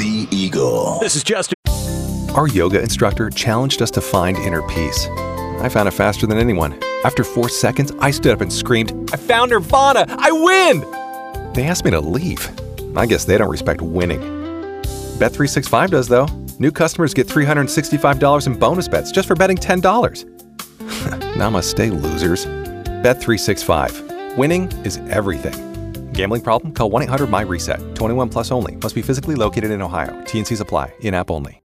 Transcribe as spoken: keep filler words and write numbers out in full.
The Eagle. This is Justin. Our yoga instructor challenged us to find inner peace. I found it faster than anyone. After four seconds, I stood up and screamed, "I found Nirvana! I win!" They asked me to leave. I guess they don't respect winning. Bet three sixty-five does, though. New customers get three hundred sixty-five dollars in bonus bets just for betting ten dollars. Namaste, losers. Bet three sixty-five. Winning is everything. Gambling problem? Call one eight hundred M Y RESET. twenty-one plus only. Must be physically located in Ohio. T and Cs apply. In-app only.